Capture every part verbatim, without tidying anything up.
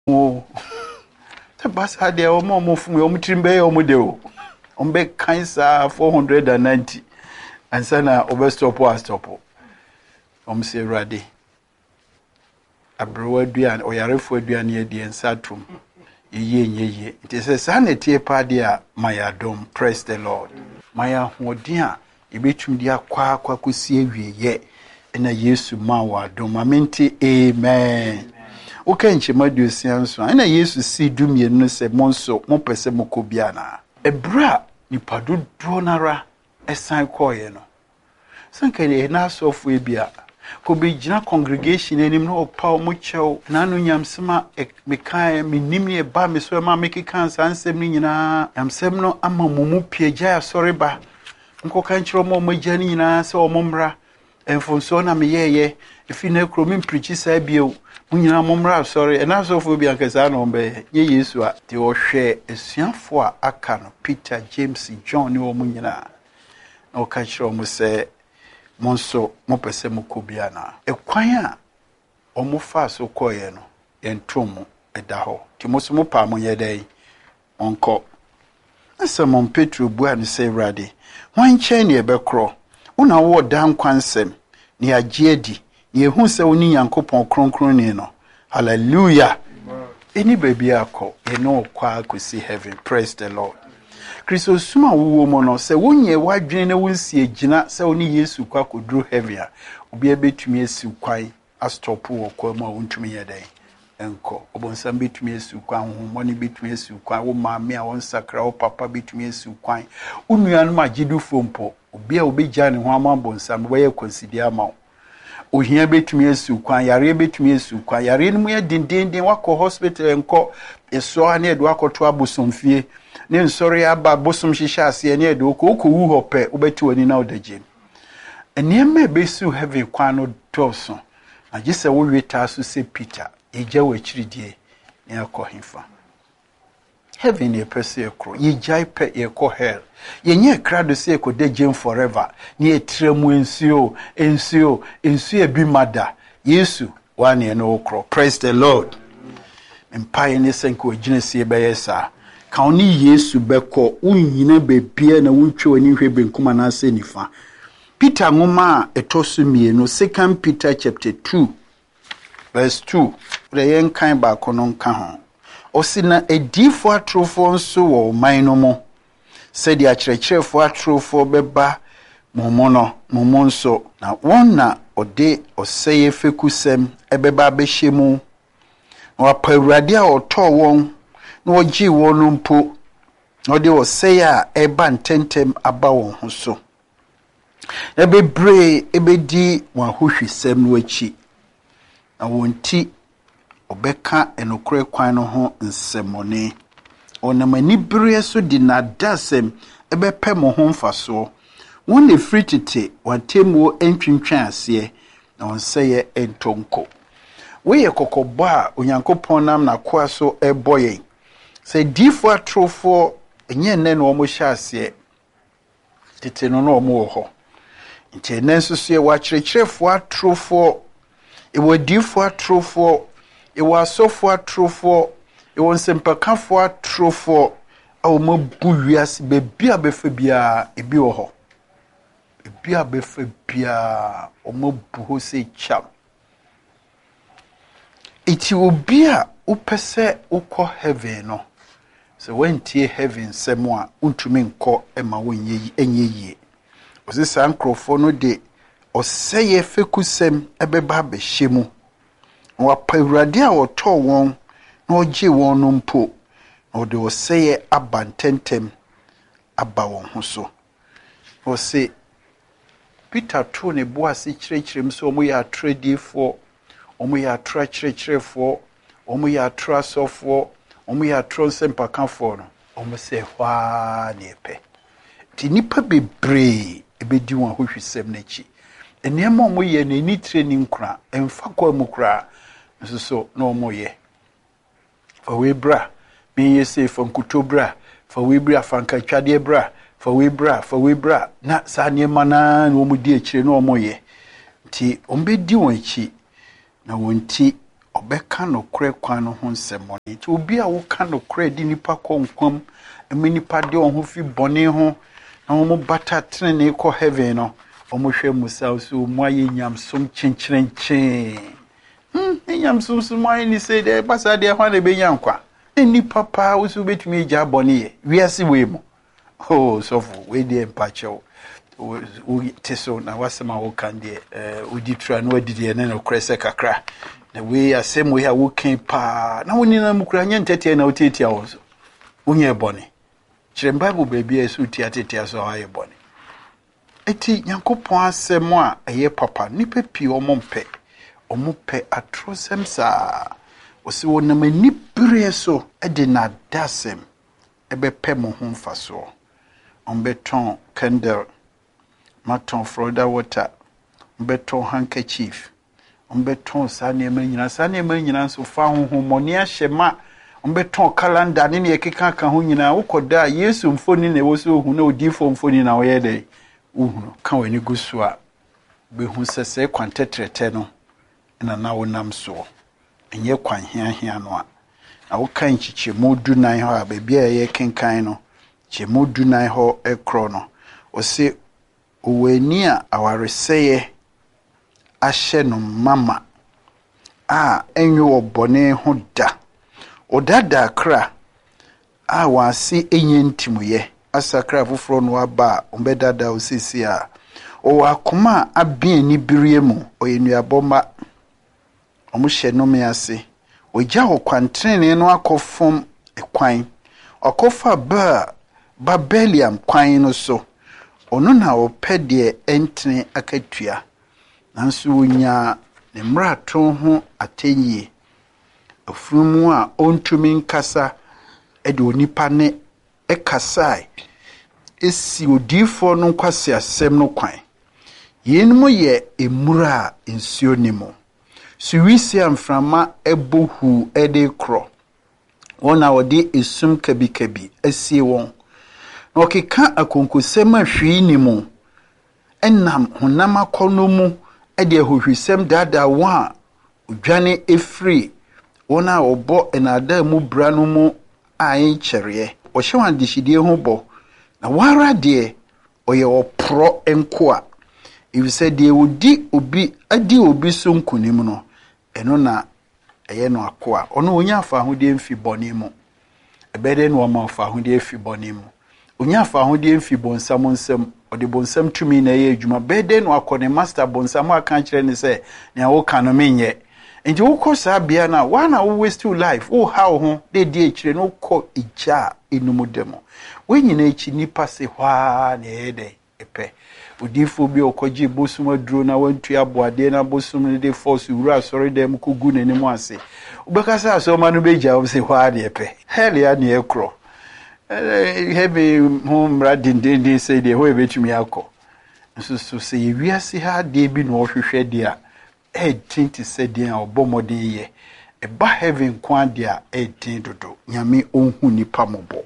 Oh, the basa de omo mo fun omo trimbe omo de o. Ombe cancer four hundred ninety. And sana obe stop or stop. Om se ready. Abrowa duan oyarefo aduan ye de ensatum. Ye ye ye. It is a sanity party my dom. Praise the Lord. My hodia ebetum dia kwa kwa kusie wie ye. Ena Yesu ma wa dom. Amenti amen. Okay, nche madusia nso. Ena Yesu si dumie no se monso mo pese mokobia na. Ebra nipa dodo nara esan koye no. Sanka ye na sofu ebia. Ko be gina congregation enim no opa mo chew na no nyamsema mekai minim ye ba me so ma make cancer ansem ni nyina yamsem no ama mumu piagya asore ba nko kan kiro mo magya ni nyina se o momra enfonso na me yeye efi na kro me preach sa bio mu nyina momra asore e na so fo bi ankasa na ombe ye Yesu a te o hwe esuafo a aka no Peter James John ni o mu nyina na o kan kiro mo se monso mo pese mokobia na ekwan a omofa so koye no entomo eda ho ti moso mo pa mo yedai onko asa mon Petro bua no se rade wan chen ne ebekro una wo dan kwansem ne agye adi ne ehu se oni Yankopon kronkron ni no hallelujah eni baby akọ ye no kwa akosi heaven. Praise the Lord. Kristo suma wuwo mo no se wonye wadwene na wonsi agina se oni Yesu kwa kodru heaven a obi abetumi asi kwai astop wo kwa ma wontumi yedai enko obonsam betumi asi kwa honhom ne betumi asi kwa wo maame a won sakra wo papa betumi asi kwa unuanu magidu fompo obi a obegya ne ho amabonsam wo ye consider ama ohia betumi asi kwa yare betumi asi kwa yare nmu ye dindindin wakọ hospital enko eso ana edo akoto abosomfie ne nsori aba bosom hihya ase ne edo ko ko wu hope obeti wani na odagye eniema besu heaven kwa no toso agise wo weta so se Peter eja wa chiridie ne akohimfa heaven e pese ekro ye jai pe ye ko hell ye nye krado se ko dagye forever ne etremu ensuo ensuo ensuo bi mada Yesu wane no okro. Praise the Lord. Empire ne senko gine se be yesa kauni Yesu beko unyine bebia na wuntwe wani hwe benkuma na ase nifa. Peter ngoma etosu mienu Second Peter chapter two verse two the yen kan ba kono nka ho osina edifo atrofo nso wo man no mo se dia kyerɛkyerɛfo atrofo beba momono momonso na wonna ode oseye fekusem ebeba behemu wa pawrade a oto won na ogi won mpo ode oseye a eba ntentem aba won ho so ebebre ebedi wa hohwisem no achi na wonti obeka enokre kwan no ho nsemone onamani bre so di na dasem ebepe mo ho mfaso won ne fritite watemo entwintwan ase na wonseye entonko we ye kokobo a Onyankopon nam na koa so eboye se difo atrofo enye nne no mo hya ase tete no no mo ho nti nenso so ye wa kyerɛkyerɛfo atrofo e wa difo atrofo e wa sofo atrofo e won sempakafo atrofo a o mabu wiase be bia befa bia e bi wo ho e bia befa bia o mabu ho se cham iti obi a upese ukọ heaven no so wentie heaven semo a untumi nkọ ema wonye enye yie osisa nkrofo no de oseye fekusem ebeba behemu wa pawrade a oto won na oje won no mpo na de oseye abantentem aba won ho so o se Peter to ne boase kyerɛkyerɛm so omo ya tradifo omo ya tra kyerɛkyerɛfo omo ya tra sofo omo ya tro sempakafo no omo se hwa ne pe ti nipa bebre ebedi won hohwisem na chi eniema omo ye na ni training kura emfa kwa mu kura nso so na omo ye fa we bra me ye se fa nkutobra fa we bra fa nkatwade bra fa we bra fa we bra na sa niema na na omo di akire na omo ye ti ombe di won chi na wonti obeka no kure kwan no ho nsemo ni ti obi a wo ka no kure di nipa konkwam emi nipa de on ho fi bone ho na wo bata trene ko heaven no omo hwe musa so mo aye nyamsom chencherenchen hm nyamsom so mo aye ni say de pasa de ho na be nyankwa eni papa wo so betumi gya bone ye wiase we mo oh so for we de empacho o teso na wasema wo kan de eh odi tra no adidi ene no krese kakra na we asem we ha wo kan pa na woni na mukura nya ntete na otietia wo so wonye bone kire bible baby esu tiatetia so ha ye bone eti Nyankopon asem a eye papa nipa pi omompe omompe atrosem sa osi wonam anibere so ede na dasem ebe pe mo ho mfaso ombeton candle maton Florida water ombeton handkerchief ombeton sane manyina sane manyina so fa ho moni ahyema ombeton calendar ne ne ekeka ka ho nyina wokoda Yesu mfoni ne wo so hu na odifo mfoni na wo ye dey uhunu ka wani gusu a be hu sese kwantetrete no na na wonam so enye kwan hia hia no a na wo kan chiche modu nan ho a be bia ye kenkan no che modu nan ho ekro no o se oweni a awareseye ahye no mama a enyo obone ho da odada kra a wase enye ntimuye asakra foforo no aba ombedada osisi a o akoma abien ni birie mu oyenuaboma omuhye no me ase ogya okwantrene no akofom ekwan okofa ba Babeliam kwan no so ono na opede entene akatua nanso wonya ne mrato ho atenyi afurumu a ontumi nkasa ede onipa ne ekasai esi odifo no kwase asem no kwan yenmu ye emura ensio nimo suwisi amframa ebohu ede kro wona wode esum kabi kabi asie won na okeka akonkosem ahwi nimo enam honam akono mu ede ahohwisem dada wa odwane efri wona obo enada mu bra no mu ayin kyereye o hyewan dishidie ho bo na wara de oye opro enko a ibise de odi obi adi obi so nkunim no eno na eye no akoa ono onya afa ahode mfi bone mu ebede no ma afa ahode mfi bone mu onya afa ahode mfi bonsam nsam ode bonsam tumi na ye adwuma bede no akone master bonsam aka kire ne se ne wo kanu menye nti wo kosa bia na wana wo waste your life wo how ho de de akire no ko ija enumudemo we nyina echi nipa se hwa na ede epe odifo bi okoji bosum aduro na wantu aboade na bosum ne de force wura sorry dem kogu nanim ase ubekasa aso ma no beja wo se hwa de epe hell ya ne ekro heavy home radin din say de ho ebetumi akọ nso so se wiase ha de bi no hwehwe de a e tinti se de a obomode ye e ba heaven kwa de a e tin dodo nyame onhu nipa mobo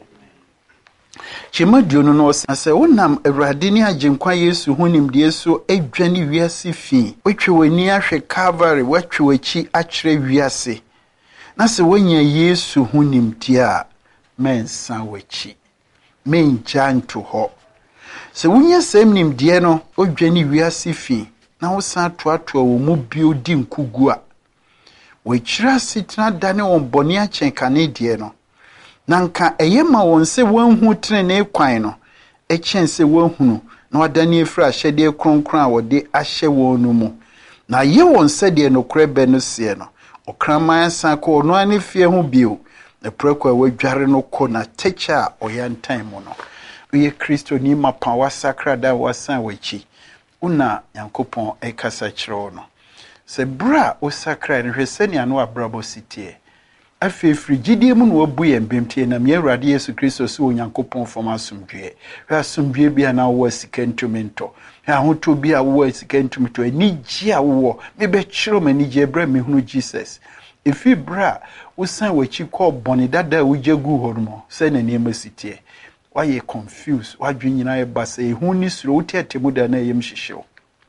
chemadio no no se wonam awurade ni agenkwa Yesu hunim de so adwane wiase fi otwe wani ahwe Calvary watwe wachi akire wiase na se wonya Yesu hunim de a mensa wachi menjanto ho se wonya sem nim de no odwane wiase fi na wo san toato wo mu bio di nkugu a wachira sitna dane won bone a chenkane de no nanka eyema won se wanhu trene kwan no echense wanhunu na wadane efra hyede kronkron a wode ahye wonu mu na ye won se de no korebe no se no okraman san ko no ani fie ho bio na preko a wadware no ko na techa oyantan mu no uye Kristo ni mapa wasakra da wasan wachi una Yankopon ekasa kiro no se bra osakra ne hwesani ano abrabo sitie afi frigidie mu no wabu ye mbemtie na me Awurade Yesu Kristo so Yankopon fom asomdwe hwa asomdwe bia na wo sikentumento hwa hoto bia wo sikentumento ani gia wo me be kiro mani gia bra me hunu Jesus ifi bra usan wachi ko boni dada ujagu hormo se na niema sitie why confused wadwe nyina ye basa ehuni suro wotiatemu da na yem hyehyew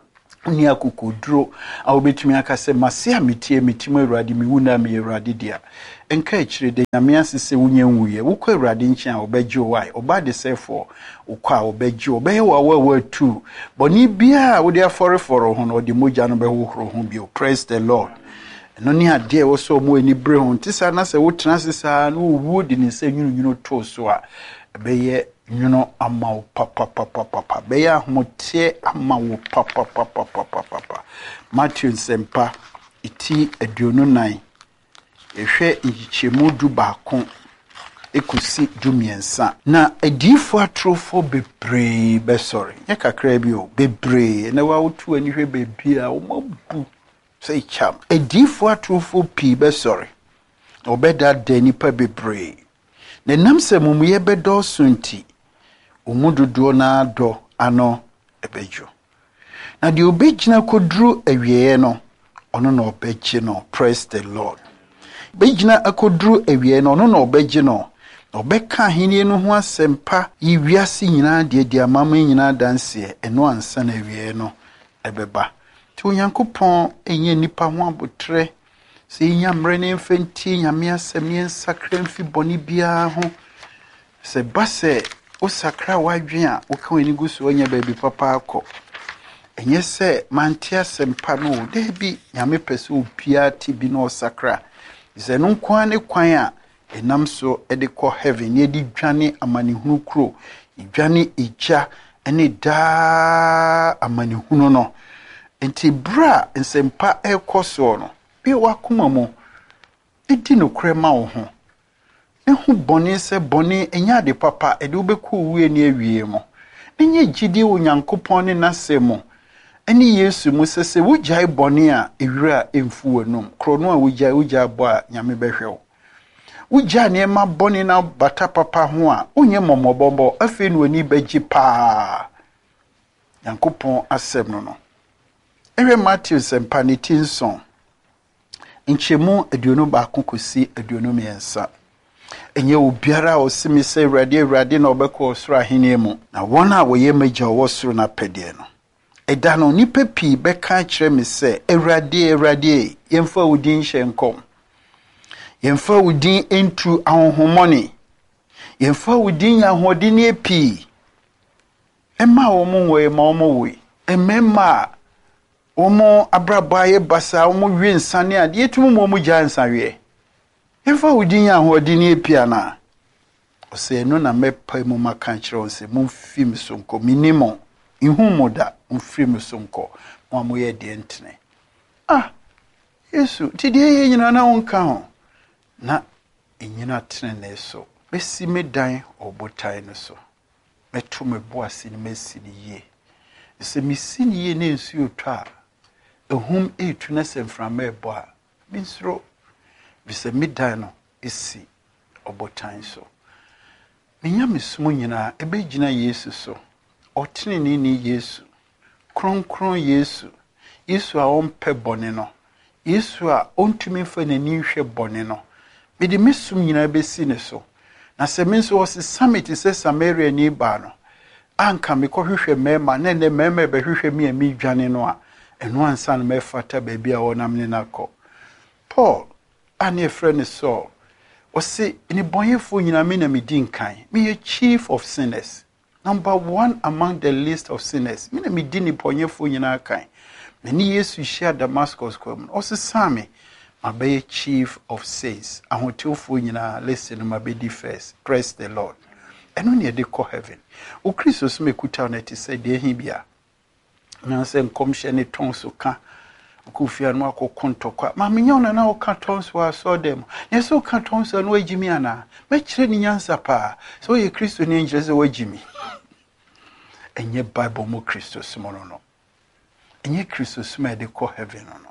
ni akokodro a obetumi aka se mase a metie metimo Awurade miwuna me Awurade dia enka ekire de nyame asese wunyenwuye wukọ Awurade nchi a obegye wai oba de sefo ukọ a obegye obeye wa wa wa tu boni bia wo de aforeforo ho no de mogya no behohoro ho bio. Praise the Lord. No ni ade wo so mo ani bre ho ntisa na se wo tena sesa na wo di ni se nwunu nwunu to so a beye nwunu ama papa papa papa beye ahote ama wo papa papa papa papa. Matthew Sempa iti aduonu nine ehwe nchichemu du baako ekusi du miensa na adifo atrofo bebre be sorry ye kakra bi o bebre na wa wotu ani hwe bebia o mabu say cham adifo atrofo pi be sorry obeda da nipa bebre na namse mumuye bedo sunti umududo na ado ano ebejo na de obegina kodru awieye no ono na obegye no. Praise the Lord. Bejina akodru awieye no ono na obegye no obeka henie no ho asempa yiwiase nyina de de amama nyina danse eno ansa na awieye no ebeba ti Onyankopon enye nipa ho abotre se nyamre ne mfenti nyame asem ne nsakra mfi boni bia ho se base o sakra wadwen a wo ka wani guso onya ba bi papa akọ enye se mantia sempa no de bi nyame pese opia ti bi no sakra ze no kwan ne kwan a enam so ede ko heaven ne di dwane amanehunu kro dwane eja ene da amanehunu no enti bra nsempa ekoso no bi wakoma mo edi no krema wo ho ehu boni se boni enya de papa ede obeku wuye ne awie mo enye gidi Onyankopon ne nasemo eni Yesu mu sese wujai boni a ewira emfu wonum krono a wujai wujai bo a nyame behwew wujai ne ma boni na bata papa ho a onye momobombo afi no ani bagi pa Nyankopon asem no no ewe Matthew sempa ne tinson nchemu aduonu ba kokosi aduonu miensa enye obiara osimi se Awurade Awurade na obekọ osoro ahene mu na wona woye magya wosoro na pede no eda no nipa pi beka kire me se Awurade Awurade yemfa wudin hyenkom yemfa wudin entu ahonhomoni yemfa wudin yahodini epi emma wo mu wo emma wo we emma omo abrabaye basa omo wi nsane ade etumu mo mu gya nsanwe yemfa wudin yahodini epi ana ose no na mepa mu maka kire onse mu fim sonko minimum ihumoda mfrim sonko mo amoye de ntene ah Yesu tidi ye nyina na wonka ho na enyina tene ne so besi medan obotai no so meto me boase ni mesi ni ye se mesi ni ye ne nsu otwa ehum etu na semframa ebo a binsro bise medan no esi obotai so menya mesumo nyina ebegina Yesu so otene ni ni Yesu kronkron Yesu Yesu a ompe bone no Yesu a ontumi fa nani hwe bone no mede mesum nyina besi ne so na se me nso wose summit se Samaria ni ba no anka me kohwehwe mema na ne mema be hwehwe mi ami dwane no a eno ansa na me fata ba bia wonam ne nakọ Paul ane friend so wose ni bonyefo nyina me na medi nkan me ye chief of sinners, number one among the list of sinners. Me na medi ni bonyefo nyina kan me ni Yesu share Damascus kwam wose same mabe chief of saints ahotefo nyina listen mabedi first. Praise the Lord. Eno ne de ko heaven o Kristo so mekuta na ti say de hibia na se nkomhye ne tonso ka okufia no akokontokwa ma menya ona na o ka tonso aso dem ne so ka tonso no agimi ana me kire ni nyansa pa so ye Kristo ne njeze wagimi enye Bible mo Kristo so no enye Kristo so me de ko heaven no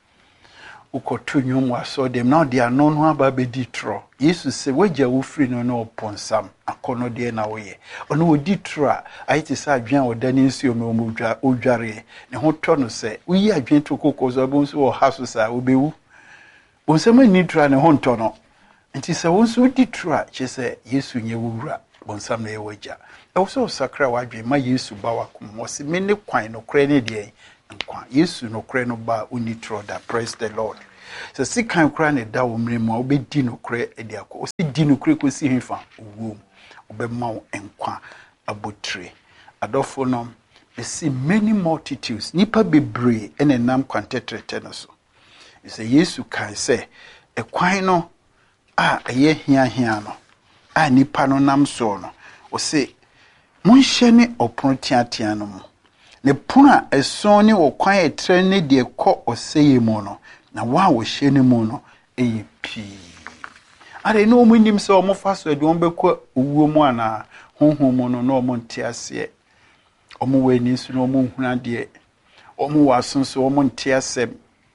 ukotu nyumu aso dem na de anono aba be ditro Yesu se wagya wo free no no ponsam akono de na wo ye ono wo ditro a ayiti sa adwan odani nsuo me mo dwa odware ne ho to no se uyi adwan to kokozo bonso wo haso sa obewu bonsam ni tra ne ho nto no nti se wonso ditro a che se Yesu nye wura bonsam na ye wagya e wo so sakra wadwen ma Yesu ba wakom wo se me ne kwan no kra ne de nkwa Yesu no kre no ba uni troda. Praise the Lord. So si kan kra ne da wo mre mu obedi no kre e dia ko o si di no kre ko si himfa wo obema wo nkwa abotre adofo no we see many multitudes nipa bebre ene nam kwantetrete no so you say Yesu kan say e kwan no a eye hia hia no a nipa no nam so no o say monhye ne opon tiatia no mu ne puna eson ne wo kwan etre ne de kɔ oseye mu no na wa wo hye ne mu no e pi are no mu nim se o mo fa so de on bekɔ owuo mu ana honhom mu no no mo ntiase o mo we ni su no mo huna de o mo wasonso o mo ntiase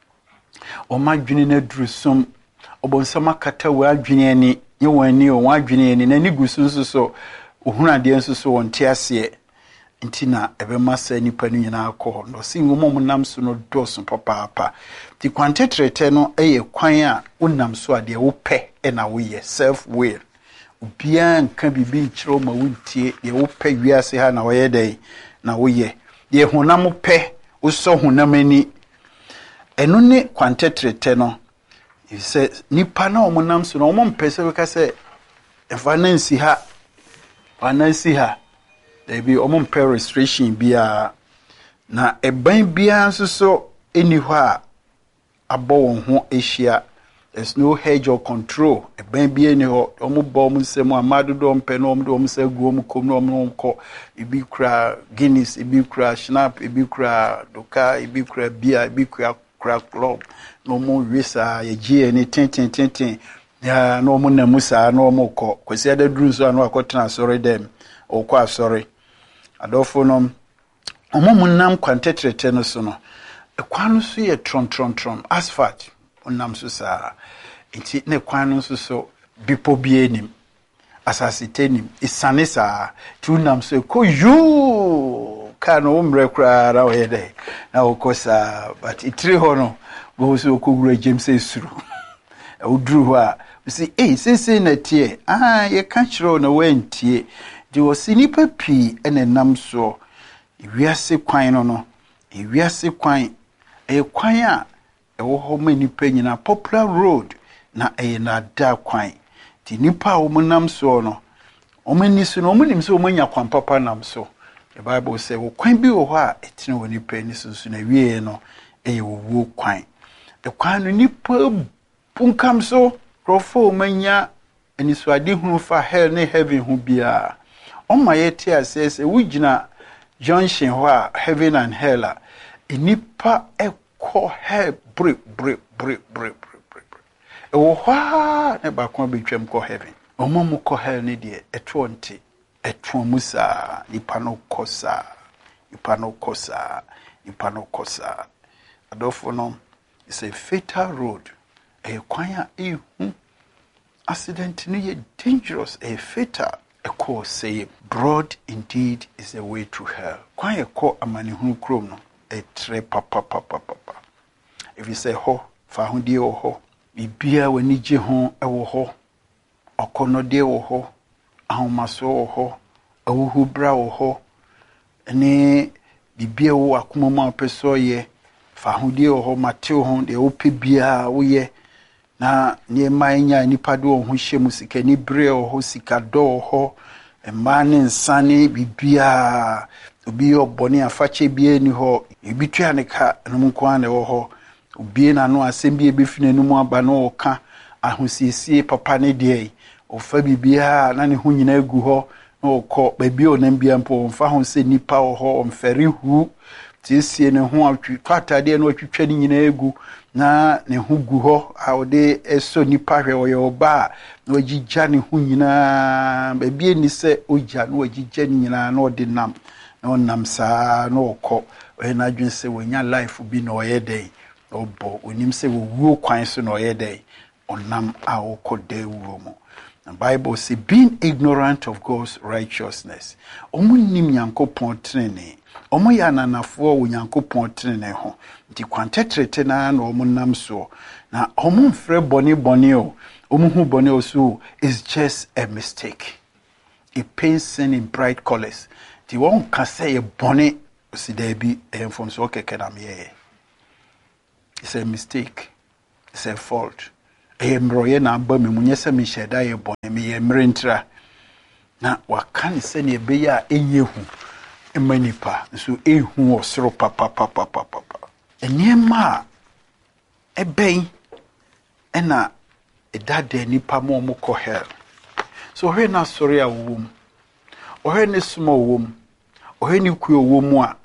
o ma dwene na durusum o bo nsama kata wa adwene ani ye wani o wa adwene ani na ni gusunso so o huna de nso so won ntiase ntina ebe masa nipa no nyina akɔ no si ngomo mo nam so no doso papa papa ti kwantetrete no eye kwan a wonam so ade wo pɛ e na wo ye self will obia nka bibi nkyerɛ ma wontie de wo pɛ wiase ha na wo ye dai na wo ye de honam pɛ wo so honam ani eno ne kwantetrete no you say nipa na wo nam so no wo mpɛ sɛ ka sɛ efa na nsi ha anansi ha there be omon per restriction bia na eban bia nso so eni hɔ a abɔ wɔn ho ehia there's no hedge or control eban bia ni hɔ omo bɔ omo nsɛm amado do mpɛ no omo do omo sɛ gu omo kom no omo nkɔ ebi kura Guinness ebi kura Schnapp ebi kura Doka ebi kura bia ebi kura kura club no omo wisa ye gie ni tenten tenten ya no omo na musa no omo kɔ kwesi ada duru so anu akɔtena sorry dem okɔ sorry adofo no omo nam kwantetrete no so no ekwan no so ye tron tron tron asphalt onam so sa enti ne kwan no so so bipo bienim asasitenim isane sa tu nam so ko yu ka no umre kra ra we dey na okosa but itri ho no go so okogura James esuru e oduru ho a see eh sese na tie ah ye ka chiro na wentie di osinipa pi ene nam so wiase kwan no no wiase kwan e kwan a e wo ho manipa nyina popular road na e na da kwan ti nipa wo nam so no o mani so no o manim so o manya kwan papa nam so the Bible say wo kwan bi wo ho a etine wo nipa ni so so na wie no e wo wo kwan e kwan no nipa punkam so krofo manya eni so ade hunu fa hell ne heaven hu bia on my etia says we gina junction ho a heaven and hell a enipa ekọ hell break break break break break e wo ha ne ba kon betwam ko heaven omo mo ko hell ne de eto nti eto musa nipa no kosa nipa no kosa nipa no kosa adofo no it's a fatal road e kwan a e hu accident ni dangerous a fatal a cause say broad indeed is a way to hell kwan e ko amani hu krom no e tre papa papa papa if you say ho fa hu die wo ho bibia wani je ho e wo ho okono die wo ho ahomaso wo ho awuhu bra wo ho ene bibia wo akoma ma peso ye fa hu die wo ho mateo ho de wo pe bia wo ye na nie manya nipa do ho hye musika ni bre ho sika do ho emane nsane bibia obi obone afache bia ni ho ebitwa ne ka no mko na wo ho obi na no asem bia befine no mu aba no ka ahosiesie papa ne de ofa bibia na ne ho nyina egu ho na okọ baby onam bia mpo mfa ho se nipa wo ho omfere hu tiesie ne ho atwatade na atwitwa ni nyina egu na ne hu gu ho awde eso nipa hwe wo yoba na wagigya ne hu nyina baby ni se ogya na wagigya ni nyina na ode nam na onam saa na okọ we na adwen se wonya life bi na oyedey obo onim se wo wuo kwan so na oyedey onam a okọ de wuo mo. The Bible says being ignorant of God's righteousness omu nim yankopon trene omu ya nanafo wo yankopon trene ho nti kwantetrete na na omu nam so na omu mfre boni boni o omu hu boni o so is just a mistake. It paints sin in bright colors. Ti won ka say e boni si there be a from so keke na me. It's a mistake. It's a fault. E mroye na aba me munye se me sheda ye bon me ye mrentra. Na waka ne se ne be ya enye hu emanipa so ehu osoro papa papa papa. Enyema ebɛn ɛna edade nipa mo mo kɔ hell. So he na sori a wom. Ohe ne suma wom. Ohe ne kuo wom a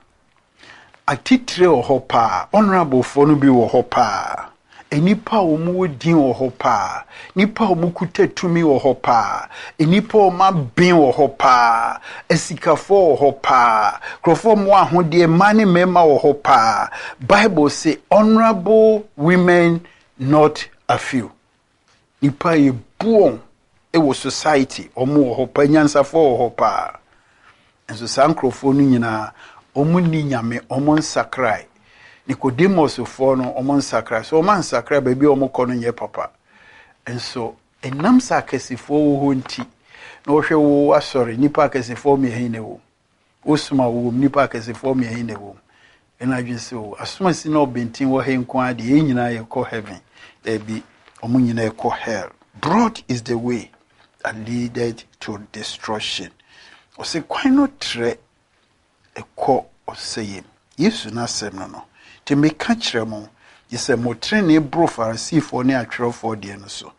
atitire wɔ hɔ pa. Honorable fo no bi wɔ hɔ pa. Enipa wo mu wodin wɔ hɔ pa. Nipa wo mu kutatumi wɔ hɔ pa. Enipa wo ma bin wɔ hɔ pa. Esikafo wɔ hɔ pa. Krofo mo ahode mane mema wɔ hɔ pa. Bible say honorable women not a few. Nipa ye buon ewo society omo wɔ hɔ pa nyansafo wɔ hɔ pa. Enso sankrofo no nyina omo ni nyame omo nsakrai. Nicodemus fo no omo nsakrai. So omo nsakrai baby omo kɔ no nye papa. Enso enam sakasifo wo ho nti na wohwe wo asori nipa akasifo me hin ne wo. Osuma wo nipa akasifo me hin ne wo. Ena dwese wo asuma si na obentin wo he nko ade e nyina ye kɔ heaven. There be omo nyina ye kɔ hell. Broad is the way that leaded to destruction. Ose kwan no tre ekɔ oseye. Yesu na sem no no. Te me ka kire mo, yese mo tre ne bro farisifo ne atwerɛfo de no so.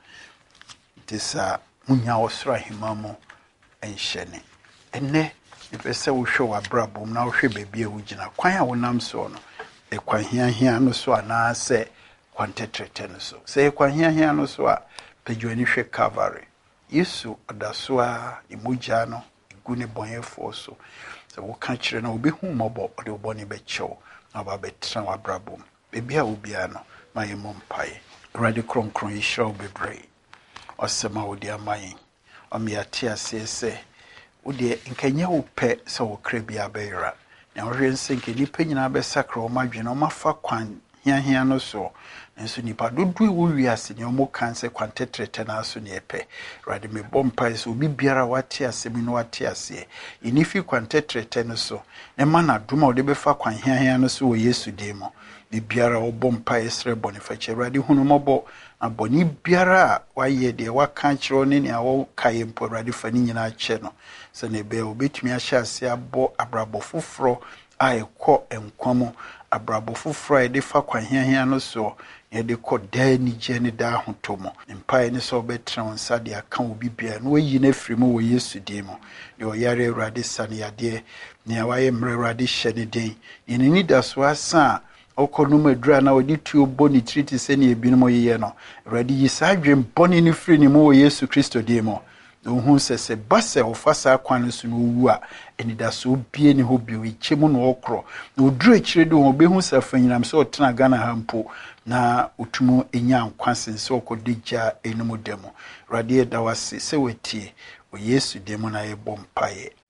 Te sa munya osra himamo enhyene. Enne epese wo hwe wa brabom na wo hwe baabi a wo gina. Kwan a wonam so no, e kwan hia hia no so ana se kwan tetrete no so. Se kwan hia hia no so a pedwani hwe Calvary. Yesu adasoa imugya no egu ne bonyefo so. Se wo ka kire na obi hu mobo ode oboni be chew na ba betra wa brabom. Bebi a obi ano ma ye mompae. Radi kronkron yishra obebrei. Osema odi amayin. Omi ati asese odi nkanye wo pe se wo kra bia beira. Na wo hwense nke nipa nyina be sakra o madwene o mafa kwan hia hia no so. Nso nipa dodu wo wiase ne omo kanse kwantetrete na aso ne epe. Radi me bompa so obi biara wate asemi no wate ase. Inifi kwantetrete no so. Ne mana duma o de befa kwan hia hia no so wo Yesu demo. Bi biara o bompa esre bonifache radi hunu mobo na boni biara waye de waka kiro ne ne awo kaye mpo radi fani nyina ache no. Se ne be obetumi ahye ase abo abrabo foforo a ekọ enkwamo abrabo foforo a de fa kwan hia hia no so ye de kọ da ni je ne da hotomo mpa ne so betra wonsa de aka obi bia no yi na frimu wo Yesu demo de o yare radi sane yade ne awaye mre radi hye ne den ni ni da so asa okonum adura na odi tuo boni triti se ne ebinimo yeye no radi yisadwem boni ni fri ni mo wo Yesu Kristo demo ohun sese base ofasa kwan so no wu a enidaso bie ni ho bi wichemu no okro na oduru akire de ho behu safanyinam se otena Ghana hampo na otumu enya nkwansen se okodija enum demo radi edawase se wetie o Yesu demo na yebo mpaye